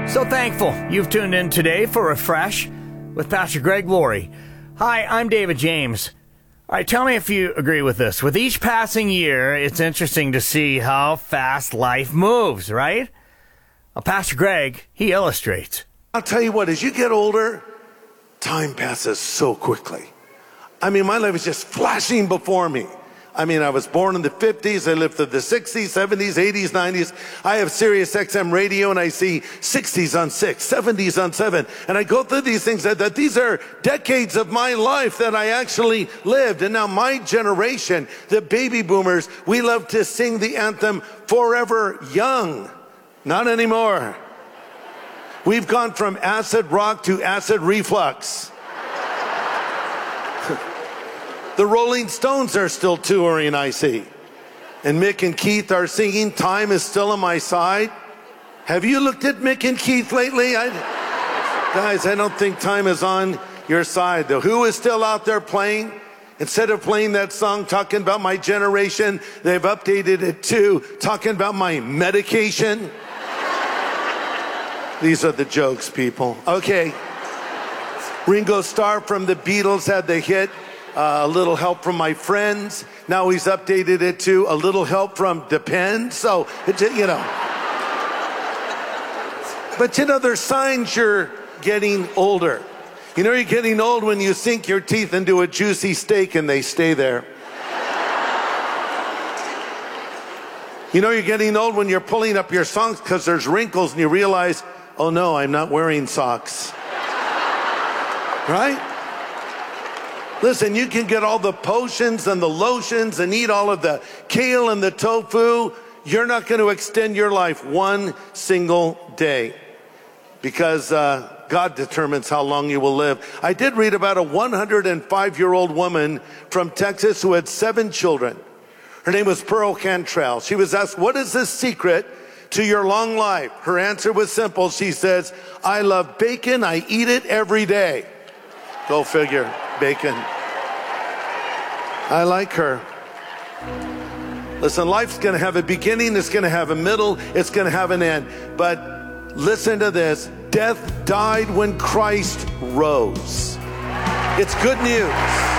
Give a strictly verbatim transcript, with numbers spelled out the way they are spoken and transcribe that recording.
So thankful you've tuned in today for Refresh with Pastor Greg Laurie. Hi, I'm David James. All right, tell me if you agree with this. With each passing year, it's interesting to see how fast life moves, right? Well, Pastor Greg, he illustrates. I'll tell you what, as you get older, time passes so quickly. I mean, my life is just flashing before me. I mean, I was born in the fifties. I lived through the sixties, seventies, eighties, nineties. I have Sirius X M radio, and I see sixties on six, seventies on seven. And I go through these things that, that these are decades of my life that I actually lived. And now my generation, the baby boomers, we love to sing the anthem, Forever Young. Not anymore. We've gone from acid rock to acid reflux. The Rolling Stones are still touring, I see. And Mick and Keith are singing Time Is Still on My Side. Have you looked at Mick and Keith lately? I, guys, I don't think time is on your side. The Who is still out there playing. Instead of playing that song talking about my generation, they've updated it to talking about my medication. These are the jokes, people. Okay. Ringo Starr from the Beatles had the hit, Uh, a Little Help from My Friends. Now he's updated it to A Little Help from Depends. So, it, you know. But, you know, there's signs you're getting older. You know you're getting old when you sink your teeth into a juicy steak and they stay there. You know you're getting old when you're pulling up your socks because there's wrinkles and you realize, oh no, I'm not wearing socks. Right? Listen, you can get all the potions and the lotions and eat all of the kale and the tofu. You're not going to extend your life one single day because uh, God determines how long you will live. I did read about a one hundred five-year-old woman from Texas who had seven children. Her name was Pearl Cantrell. She was asked, what is the secret to your long life? Her answer was simple. She says, I love bacon. I eat it every day. Go figure. Bacon. I like her. Listen, life's going to have a beginning, it's going to have a middle, it's going to have an end. But listen to this. Death died when Christ rose. It's good news.